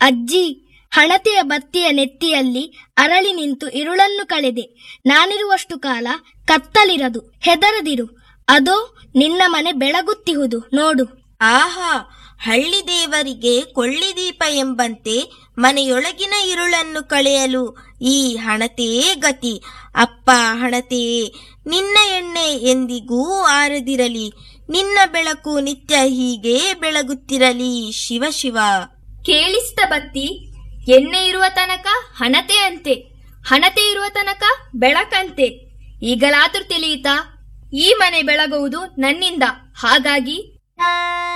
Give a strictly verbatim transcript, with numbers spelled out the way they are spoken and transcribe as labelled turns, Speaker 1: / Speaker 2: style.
Speaker 1: ಅಜ್ಜಿ, ಹಣತೆಯ ಬತ್ತಿಯ ನೆತ್ತಿಯಲ್ಲಿ ಅರಳಿ ನಿಂತು ಇರುಳನ್ನು ಕಳೆದೆ. ನಾನಿರುವಷ್ಟು ಕಾಲ ಕತ್ತಲಿರದು, ಹೆದರದಿರು. ಅದೋ ನಿನ್ನ ಮನೆ ಬೆಳಗುತ್ತಿಹುದು ನೋಡು.
Speaker 2: ಆಹಾ, ಹಳ್ಳಿ ದೇವರಿಗೆ ಕೊಳ್ಳಿದೀಪ ಎಂಬಂತೆ ಮನೆಯೊಳಗಿನ ಇರುಳನ್ನು ಕಳೆಯಲು ಈ ಹಣತೆಯೇ ಗತಿ. ಅಪ್ಪ ಹಣತೆಯೇ, ನಿನ್ನ ಎಣ್ಣೆ ಎಂದಿಗೂ ಆರದಿರಲಿ, ನಿನ್ನ ಬೆಳಕು ನಿತ್ಯ ಹೀಗೆ ಬೆಳಗುತ್ತಿರಲಿ. ಶಿವ ಶಿವ.
Speaker 3: ಕೇಳಿಸ್ತ ಬತ್ತಿ? ಎಣ್ಣೆ ಇರುವ ತನಕ ಹಣತೆ ಅಂತೆ, ಹಣತೆ ಇರುವ ತನಕ ಬೆಳಕಂತೆ. ಈಗಲಾದ್ರೂ ತಿಳಿಯಿತಾ? ಈ ಮನೆ ಬೆಳಗುವುದು ನನ್ನಿಂದ. ಹಾಗಾಗಿ